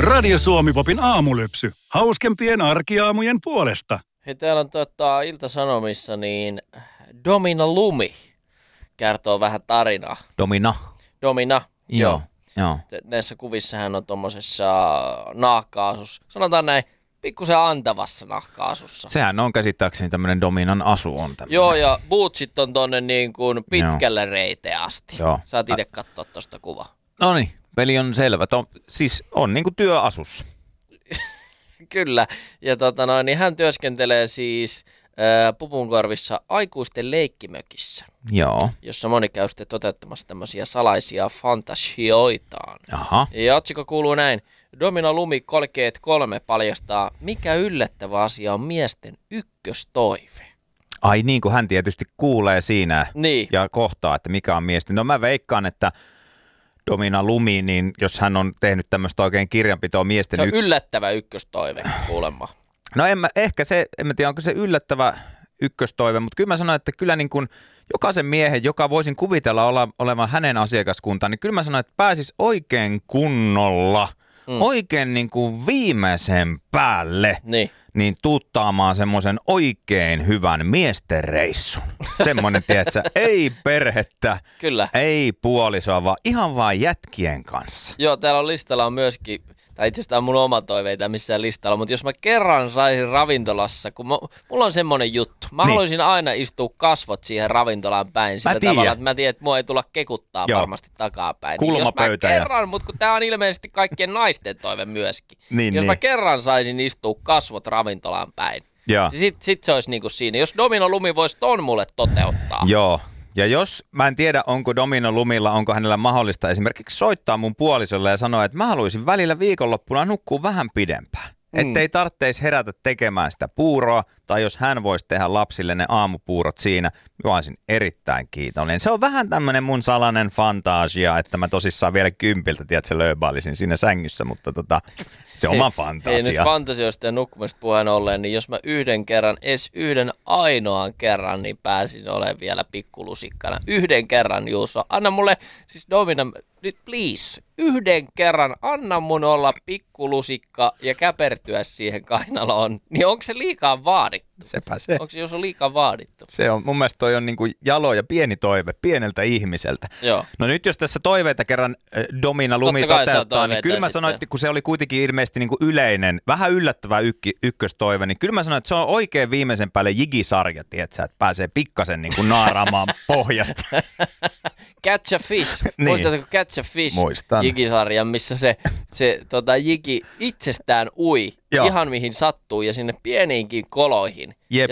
Radio Suomi-popin aamulypsy. Hauskempien arkiaamujen puolesta. Hei, täällä on Ilta-Sanomissa niin Domina Lumi kertoo vähän tarinaa. Domina. Joo. Näissä kuvissa hän on tommosessa nahka-asussa. Sanotaan näin, pikkusen antavassa nahka-asussa. Sehän on käsittääkseni tämmönen Dominan asu on tämmönen. Joo, ja bootsit on tonne niin kuin pitkälle reiteen asti. Joo. Saat itse katsoa tosta kuvaa. Noniin, peli on selvä. Siis on niinku työasussa. Kyllä, ja niin hän työskentelee siis Pupunkorvissa aikuisten leikkimökissä. Joo. Jossa moni käy sitten toteuttamassa tämmöisiä salaisia fantasioitaan. Aha. Ja otsikko kuuluu näin. Domina Lumi 33 paljastaa, mikä yllättävä asia on miesten ykköstoive. Ai niin, kuin hän tietysti kuulee siinä ja kohtaa, että mikä on miesten. No mä veikkaan, että Domina Lumi, niin jos hän on tehnyt tämmöistä oikein kirjanpitoa miesten... Se on yllättävä ykköstoive, kuulemma. No en mä tiedä, onko se yllättävä ykköstoive, mutta kyllä mä sanoin, että kyllä niin kuin jokaisen miehen, joka voisin kuvitella olevan hänen asiakaskuntaan, niin kyllä mä sanoin, että pääsis oikein kunnolla, oikein niin kuin viimeisen päälle, niin tuuttaamaan semmoisen oikein hyvän miesten reissun. Semmoinen, tiedätkö, ei perhettä, kyllä. Ei puolisoa, vaan ihan vaan jätkien kanssa. Joo, täällä listalla on myöskin, tai itse asiassa tämä on mun oma toiveita missään listalla, mutta jos mä kerran saisin ravintolassa, kun mulla on semmoinen juttu, mä haluaisin aina istua kasvot siihen ravintolaan päin, sillä tavalla, että mä tiedän, että mua ei tulla kekuttaa varmasti takapäin. Kulmapöytä. Niin jos mä kerran, mutta kun tää on ilmeisesti kaikkien naisten toive myöskin, jos mä kerran saisin istua kasvot ravintolaan päin, niin sit se olisi niinku siinä. Jos Domino Lumi voisi ton mulle toteuttaa. Joo. Ja jos, mä en tiedä, onko Domino Lumilla, onko hänellä mahdollista esimerkiksi soittaa mun puolisolle ja sanoa, että mä haluaisin välillä viikonloppuna nukkua vähän pidempään. Ettei tarvitse herätä tekemään sitä puuroa, tai jos hän voisi tehdä lapsille ne aamupuurot siinä, mä olisin erittäin kiitollinen. Se on vähän tämmönen mun salainen fantasia, että mä tosissaan vielä 10, tiedätkö, lööbailisin siinä sängyssä, mutta se oma fantasia. Ei nyt fantasioista ja nukkumista puheen ollen, niin jos mä yhden ainoan kerran, niin pääsin olemaan vielä pikkulusikkana. Yhden kerran, Juuso. Anna mulle, siis Domina, nyt please, yhden kerran, anna mun olla pikkulusikka ja käpertyä siihen kainaloon. Niin onko se liikaa vaadittu? Sepä se. Onko se, jos on liikaa vaadittu? Se on, mun mielestä toi on niin kuin jalo ja pieni toive pieneltä ihmiseltä. Joo. No nyt jos tässä toiveita kerran Domina Lumi toteuttaa, niin kyllä mä sanoin, että kun se oli kuitenkin ilmeisesti niin kuin yleinen, vähän yllättävä ykköstoive, niin kyllä mä sanoin, että se on oikein viimeisen päälle jigisarja, tietsä, että pääsee pikkasen niin kuin naaraamaan pohjasta. Catch a Fish. Muistatko Catch a Fish? Muistan. Jigisarjan, missä se jigi itsestään ui ihan mihin sattuu ja sinne pieniinkin koloihin. Jep.